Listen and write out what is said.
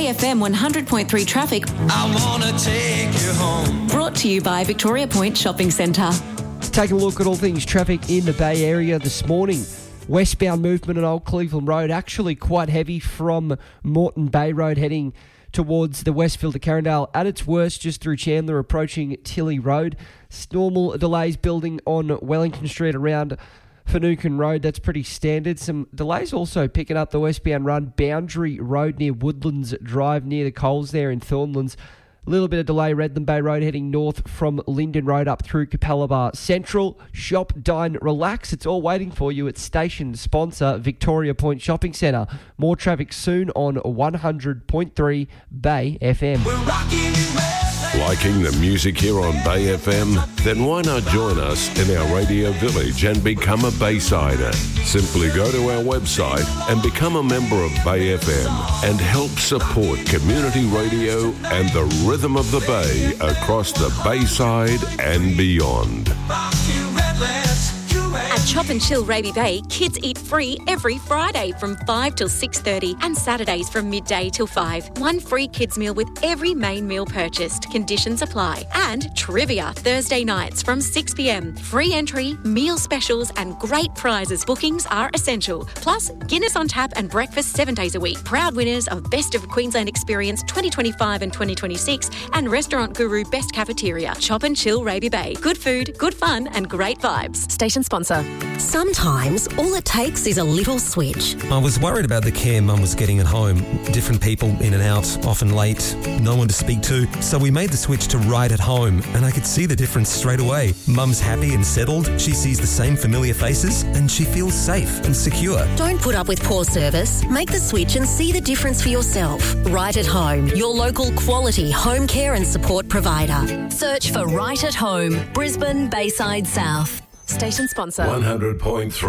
Bay FM 100.3 traffic. I wanna take you home. Brought to you by Victoria Point Shopping Centre. Taking a look at all things traffic in the Bay Area this morning. Westbound movement on Old Cleveland Road, actually quite heavy from Moreton Bay Road heading towards the Westfield to Carindale. At its worst, just through Chandler, approaching Tilly Road. Normal delays building on Wellington Street around Finucane Road. That's pretty standard. Some delays also picking up the westbound run. Boundary Road near Woodlands Drive near the Coles there in Thornlands. A little bit of delay, Redland Bay Road heading north from Linden Road up through Capalaba Central. Shop, dine, relax. It's all waiting for you at station sponsor Victoria Point Shopping Centre. More traffic soon on 100.3 Bay FM. We're rocking you, man. Liking the music here on Bay FM? Then why not join us in our radio village and become a Baysider? Simply go to our website and become a member of Bay FM and help support community radio and the rhythm of the Bay across the Bayside and beyond. At Chop and Chill Raby Bay, kids eat free every Friday from 5 till 6:30 and Saturdays from midday till 5. One free kids meal with every main meal purchased. Conditions apply. And trivia Thursday nights from 6 p.m. Free entry, meal specials and great prizes. Bookings are essential. Plus, Guinness on tap and breakfast 7 days a week. Proud winners of Best of Queensland Experience 2025 and 2026 and Restaurant Guru Best Cafeteria. Chop and Chill Raby Bay. Good food, good fun and great vibes. Station sponsor. Sometimes all it takes is a little switch. I was worried about the care Mum was getting at home. Different people in and out, often late, no one to speak to. So we made the switch to Right at Home and I could see the difference straight away. Mum's happy and settled, she sees the same familiar faces and she feels safe and secure. Don't put up with poor service. Make the switch and see the difference for yourself. Right at Home, your local quality home care and support provider. Search for Right at Home, Brisbane, Bayside South. Station sponsor. 100.3